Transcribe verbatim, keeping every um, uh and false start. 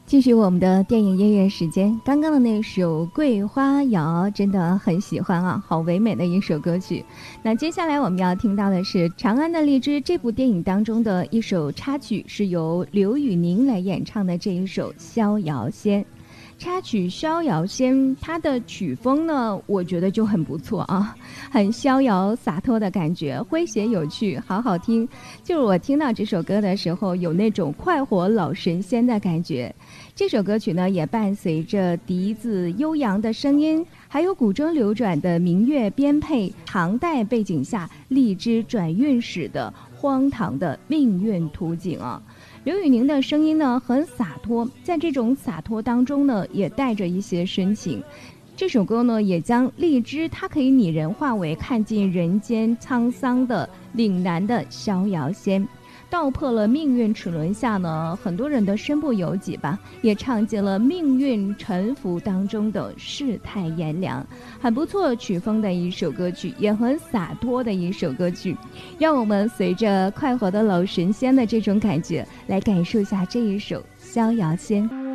继续我们的电影音乐时间，刚刚的那首《桂花谣》真的很喜欢啊，好唯美的一首歌曲。那接下来我们要听到的是《长安的荔枝》这部电影当中的一首插曲，是由刘宇宁来演唱的这一首《逍遥仙》。插曲《逍遥仙》，它的曲风呢，我觉得就很不错啊，很逍遥洒脱的感觉，诙谐有趣，好好听。就是我听到这首歌的时候，有那种快活老神仙的感觉。这首歌曲呢，也伴随着笛子悠扬的声音，还有古筝流转的民乐编配，唐代背景下荔枝转运史的荒唐的命运图景啊。刘宇宁的声音呢很洒脱，在这种洒脱当中呢，也带着一些深情。这首歌呢，也将荔枝它可以拟人化为看尽人间沧桑的岭南的逍遥仙，道破了命运齿轮下呢很多人的身不由己吧，也唱尽了命运沉浮当中的世态炎凉，很不错曲风的一首歌曲，也很洒脱的一首歌曲。让我们随着快活的老神仙的这种感觉，来感受一下这一首《逍遥仙》。